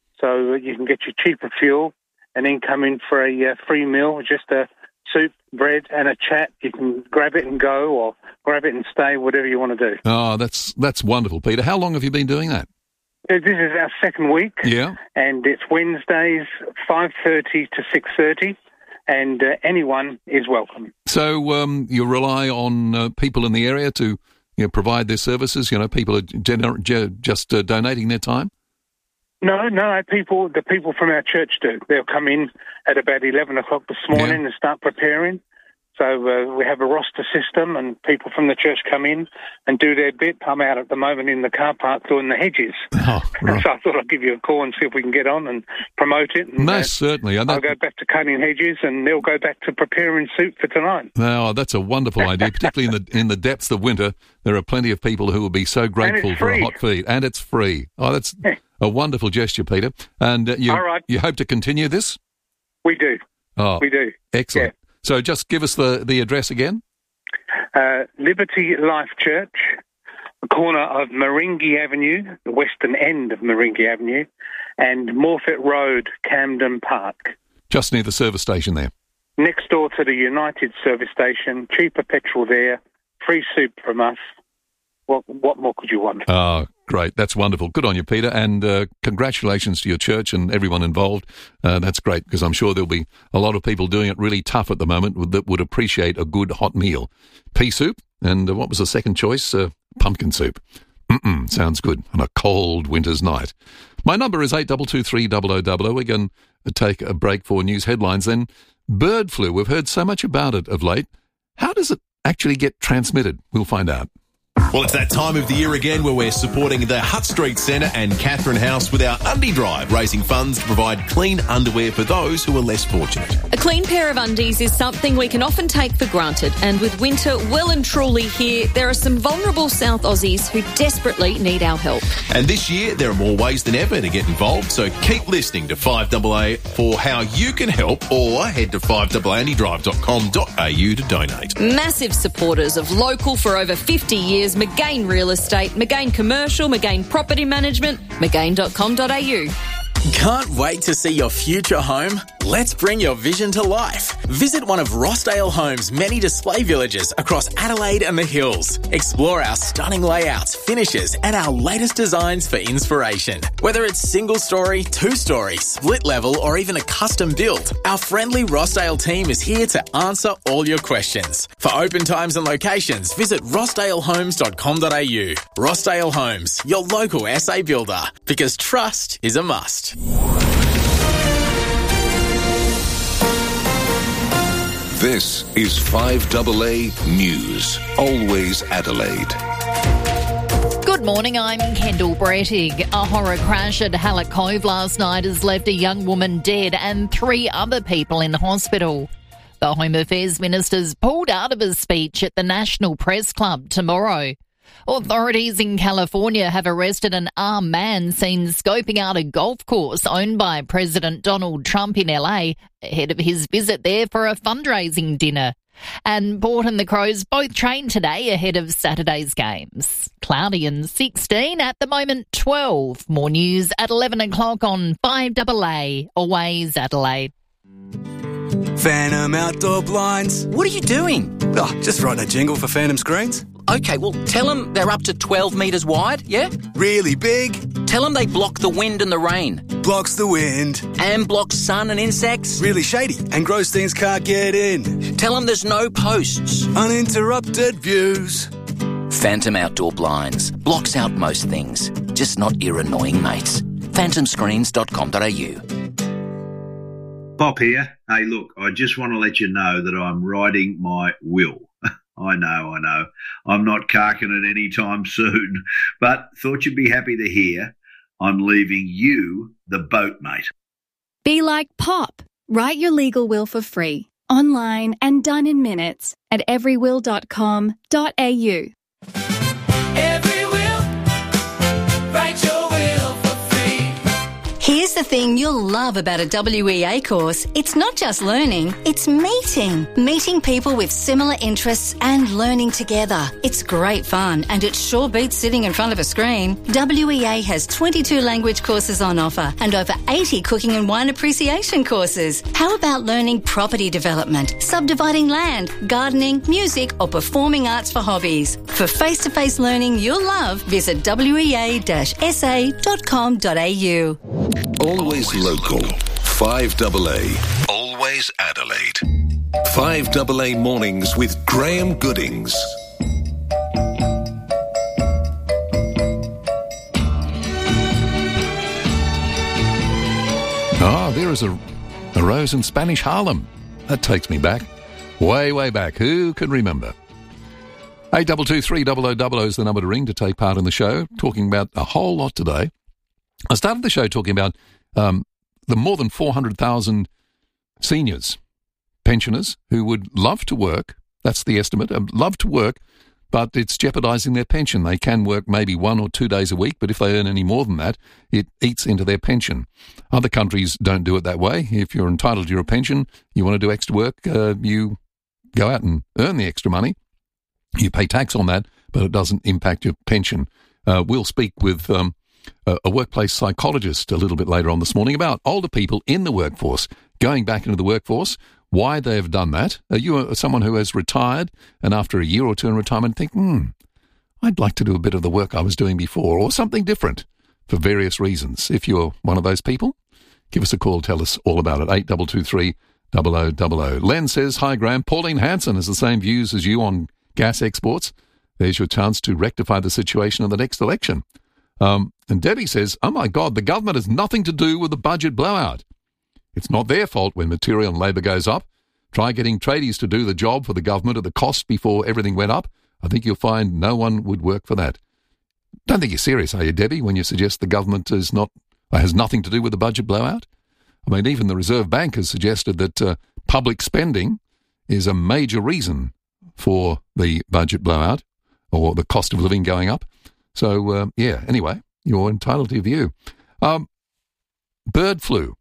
So you can get your cheaper fuel and then come in for a uh, free meal, just a soup, bread and a chat. You can grab it and go, or grab it and stay, whatever you want to do. Oh, that's that's wonderful, Peter. How long have you been doing that? This is our second week. Yeah. And it's Wednesdays, five thirty to six thirty. And uh, anyone is welcome. So um, you rely on uh, people in the area to you know, provide their services? You know, people are gener- ge- just uh, donating their time? No, no, people. The people from our church do. They'll come in at about eleven o'clock this morning yeah. and start preparing. So uh, we have a roster system, and people from the church come in and do their bit. I'm out at the moment in the car park doing the hedges. Oh, right. So I thought I'd give you a call and see if we can get on and promote it. And, Most uh, certainly. And that... I'll go back to cutting hedges, and they'll go back to preparing soup for tonight. Oh, that's a wonderful idea, particularly in the in the depths of winter. There are plenty of people who will be so grateful for a hot feed, and it's free. Oh, that's a wonderful gesture, Peter. And uh, you, All right. you hope to continue this? We do. Oh, we do. Excellent. Yeah. So just give us the, the address again. Uh, Liberty Life Church, the corner of Maringi Avenue, the western end of Maringi Avenue, and Morfett Road, Camden Park. Just near the service station there. Next door to the United service station, cheaper petrol there, free soup from us. What, what more could you want? Oh, great. That's wonderful. Good on you, Peter. And uh, congratulations to your church and everyone involved. Uh, that's great, because I'm sure there'll be a lot of people doing it really tough at the moment that would appreciate a good hot meal. Pea soup, and uh, what was the second choice? Uh, pumpkin soup. Mm-mm, sounds good on a cold winter's night. My number is eight two two three, double oh double oh. We're going to take a break for news headlines. Then bird flu. We've heard so much about it of late. How does it actually get transmitted? We'll find out. Well, it's that time of the year again where we're supporting the Hutt Street Centre and Catherine House with our Undie Drive, raising funds to provide clean underwear for those who are less fortunate. A clean pair of undies is something we can often take for granted, and with winter well and truly here, there are some vulnerable South Aussies who desperately need our help. And this year, there are more ways than ever to get involved, so keep listening to five A A for how you can help, or head to five a a andy drive dot com dot a u to donate. Massive supporters of local for over fifty years, McGain Real Estate, McGain Commercial, McGain Property Management, mcgain dot com dot a u. Can't wait to see your future home? Let's bring your vision to life. Visit one of Rossdale Homes' many display villages across Adelaide and the Hills. Explore our stunning layouts, finishes, and our latest designs for inspiration. Whether it's single story, two story, split level, or even a custom build, our friendly Rossdale team is here to answer all your questions. For open times and locations, visit rossdale homes dot com dot a u. Rossdale Homes, your local S A builder, because trust is a must. This is five A A News. Always Adelaide. Good morning, I'm Kendall Brettig. A horror crash at Hallett Cove last night has left a young woman dead and three other people in hospital. The Home Affairs Minister's pulled out of his speech at the National Press Club tomorrow. Authorities in California have arrested an armed man seen scoping out a golf course owned by President Donald Trump in L A ahead of his visit there for a fundraising dinner. And Port and the Crows both trained today ahead of Saturday's games. Cloudy and sixteen, at the moment twelve. More news at eleven o'clock on five A A, Always Adelaide. Phantom Outdoor Blinds. What are you doing? Oh, just writing a jingle for Phantom Screens. Okay, well, tell them they're up to twelve metres wide, yeah? Really big. Tell them they block the wind and the rain. Blocks the wind. And blocks sun and insects. Really shady, and Grossteins can't get in. Tell them there's no posts. Uninterrupted views. Phantom Outdoor Blinds. Blocks out most things, just not your annoying mates. phantom screens dot com dot a u. Bob here. Hey, look, I just want to let you know that I'm writing my will. I know, I know. I'm not carking it anytime soon, but thought you'd be happy to hear I'm leaving you the boat, mate. Be like Pop. Write your legal will for free, online and done in minutes at every will dot com dot a u. Every will, write your will for free. Here's the thing you'll love about a W E A course. It's not just learning, it's meeting. Meeting people with similar interests and learning together. It's great fun and it sure beats sitting in front of a screen. W E A has twenty-two language courses on offer and over eighty cooking and wine appreciation courses. How about learning property development, subdividing land, gardening, music or performing arts for hobbies? For face-to-face learning you'll love, visit w e a dash s a dot com dot a u. Always local. five A A. Always Adelaide. five A A Mornings with Graham Goodings. Ah, there is a, a rose in Spanish Harlem. That takes me back. Way, way back. Who can remember? eight two two three double oh double oh is the number to ring to take part in the show. Talking about a whole lot today. I started the show talking about um, the more than four hundred thousand seniors, pensioners, who would love to work. That's the estimate. Uh, love to work, but it's jeopardising their pension. They can work maybe one or two days a week, but if they earn any more than that, it eats into their pension. Other countries don't do it that way. If you're entitled to your pension, you want to do extra work, uh, you go out and earn the extra money. You pay tax on that, but it doesn't impact your pension. Uh, we'll speak with um, a, a workplace psychologist a little bit later on this morning about older people in the workforce, going back into the workforce, why they've done that. Are you a, someone who has retired and after a year or two in retirement think, hmm, I'd like to do a bit of the work I was doing before or something different for various reasons? If you're one of those people, give us a call. Tell us all about it. eight two two three double oh double oh. Len says, hi, Graham. Pauline Hanson has the same views as you on gas exports. There's your chance to rectify the situation in the next election. Um, and Debbie says, oh my God, the government has nothing to do with the budget blowout. It's not their fault when material and labour goes up. Try getting tradies to do the job for the government at the cost before everything went up. I think you'll find no one would work for that. Don't think you're serious, are you, Debbie, when you suggest the government is not has nothing to do with the budget blowout? I mean, even the Reserve Bank has suggested that uh, public spending is a major reason for the budget blowout or the cost of living going up. So, uh, yeah, anyway, you're entitled to your view. Um, bird flu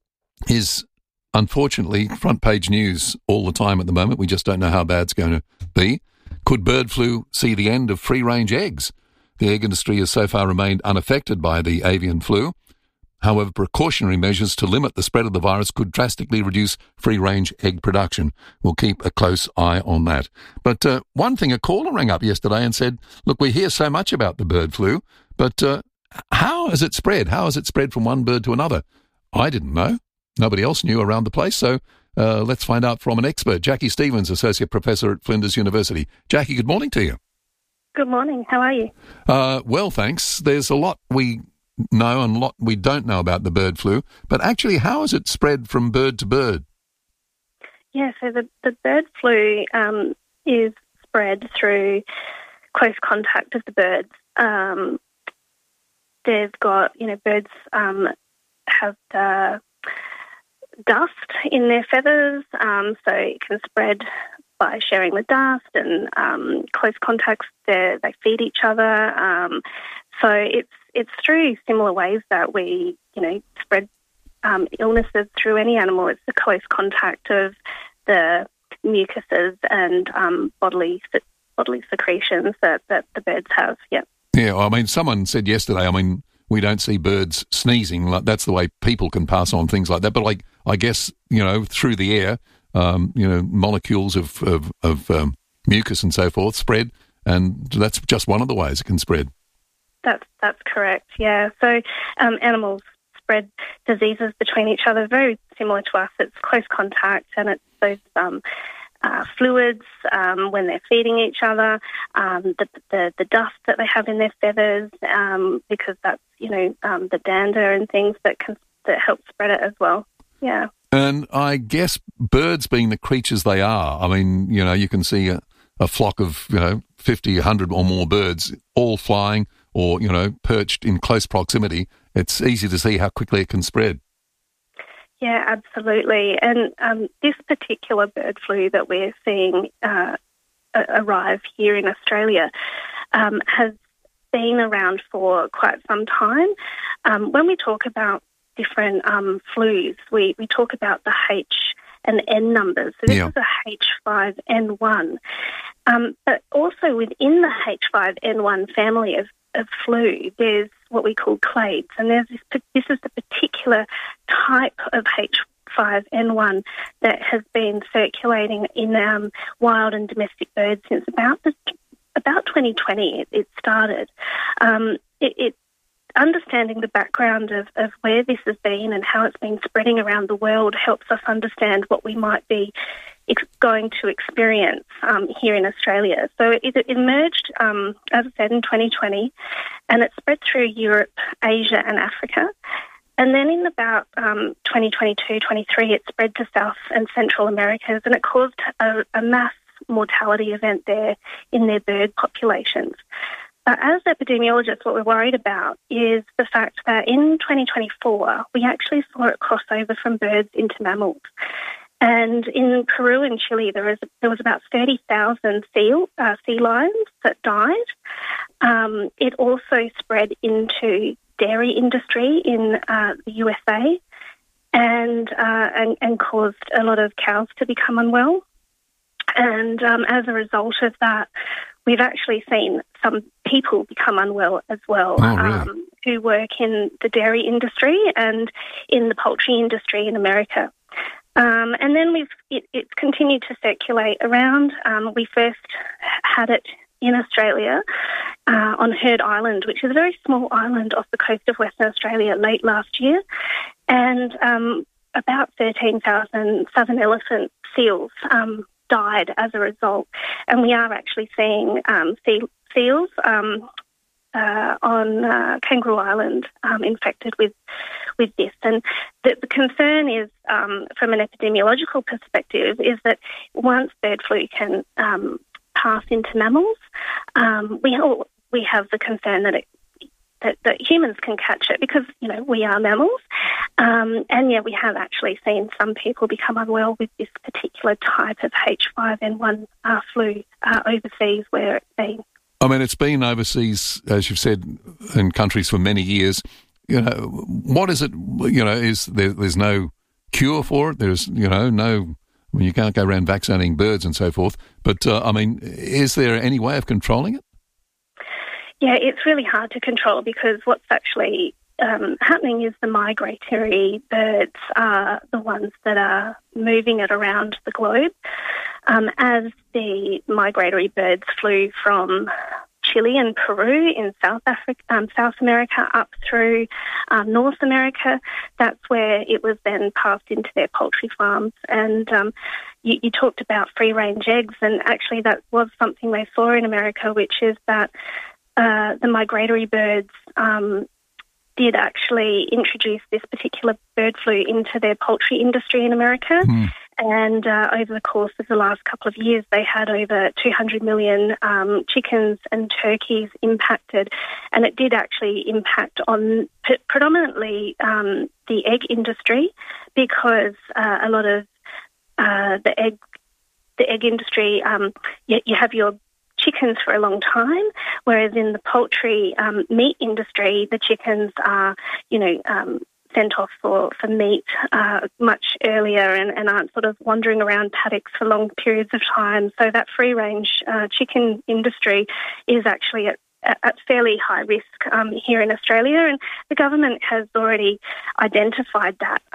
is unfortunately front page news all the time at the moment. We just don't know how bad it's going to be. Could bird flu see the end of free-range eggs? The egg industry has so far remained unaffected by the avian flu. However, precautionary measures to limit the spread of the virus could drastically reduce free-range egg production. We'll keep a close eye on that. But uh, one thing, a caller rang up yesterday and said, look, we hear so much about the bird flu, but uh, how has it spread? How has it spread from one bird to another? I didn't know. Nobody else knew around the place, so uh, let's find out from an expert. Jackie Stevens, Associate Professor at Flinders University. Jackie, good morning to you. Good morning. How are you? Uh, well, thanks. There's a lot we know and a lot we don't know about the bird flu, but actually how has it spread from bird to bird? Yeah, so the, the bird flu um, is spread through close contact of the birds. Um, they've got, you know, birds um, have uh, dust in their feathers, um, so it can spread by sharing the dust and um, close contacts. They feed each other. Um, so it's it's through similar ways that we, you know, spread um, illnesses through any animal. It's the close contact of the mucuses and um, bodily bodily secretions that, that the birds have. Yeah. Yeah. I mean, someone said yesterday. I mean, we don't see birds sneezing. Like that's the way people can pass on things like that. But like, I guess, you know, through the air, um, you know, molecules of of, of um, mucus and so forth spread, and that's just one of the ways it can spread. That's that's correct. Yeah. So um, animals spread diseases between each other, very similar to us. It's close contact, and it's those um, uh, fluids um, when they're feeding each other, um, the, the the dust that they have in their feathers, um, because that's, you know, um, the dander and things that can that help spread it as well. Yeah. And I guess birds being the creatures they are, I mean, you know, you can see a, a flock of, you know, fifty, a hundred or more birds all flying or, you know, perched in close proximity. It's easy to see how quickly it can spread. Yeah, absolutely. And um, this particular bird flu that we're seeing uh, arrive here in Australia um, has been around for quite some time. Um, when we talk about different um, flus, we, we talk about the H and N numbers. So this yeah. is a H five N one. Um, but also within the H five N one family of, of flu, there's what we call clades. And there's this, this is the particular type of H five N one that has been circulating in um, wild and domestic birds since about the, about twenty twenty. It, it started. Um, it, it Understanding the background of, of where this has been and how it's been spreading around the world helps us understand what we might be ex- going to experience um, here in Australia. So it, it emerged, um, as I said, in twenty twenty, and it spread through Europe, Asia and Africa. And then in about um, twenty twenty-two, twenty-three, it spread to South and Central Americas, and it caused a, a mass mortality event there in their bird populations. Uh, as epidemiologists, what we're worried about is the fact that in twenty twenty-four, we actually saw it cross over from birds into mammals. And in Peru and Chile, there was there was about thirty thousand seal, uh, sea lions that died. Um, it also spread into dairy industry in uh, the U S A and, uh, and and caused a lot of cows to become unwell. And um, as a result of that, we've actually seen some people become unwell as well, oh, really? um, who work in the dairy industry and in the poultry industry in America. Um, and then we've it, it's continued to circulate around. Um, we first had it in Australia uh, on Heard Island, which is a very small island off the coast of Western Australia, late last year. And um, about thirteen thousand southern elephant seals um died as a result, and we are actually seeing um, seal, seals um, uh, on uh, Kangaroo Island um, infected with with this. And the, the concern is, um, from an epidemiological perspective, is that once bird flu can um, pass into mammals, um, we all, we have the concern that it That, that humans can catch it because, you know, we are mammals. Um, and, yeah, we have actually seen some people become unwell with this particular type of H five N one uh, flu uh, overseas where it's been. I mean, it's been overseas, as you've said, in countries for many years. You know, what is it, you know, is there, there's no cure for it? There's, you know, no, I mean, you can't go around vaccinating birds and so forth. But, uh, I mean, is there any way of controlling it? Yeah, it's really hard to control because what's actually um, happening is the migratory birds are the ones that are moving it around the globe. Um, as the migratory birds flew from Chile and Peru in South Africa, um, South America up through um, North America, that's where it was then passed into their poultry farms. And um, you, you talked about free-range eggs, and actually that was something they saw in America, which is that Uh, the migratory birds um, did actually introduce this particular bird flu into their poultry industry in America. Mm. And uh, over the course of the last couple of years, they had over two hundred million um, chickens and turkeys impacted. And it did actually impact on p- predominantly um, the egg industry, because uh, a lot of uh, the egg the egg industry, um, you, you have your chickens for a long time, whereas in the poultry um, meat industry, the chickens are, you know, um, sent off for, for meat uh, much earlier and, and aren't sort of wandering around paddocks for long periods of time. So that free-range uh, chicken industry is actually at, at fairly high risk um, here in Australia, and the government has already identified that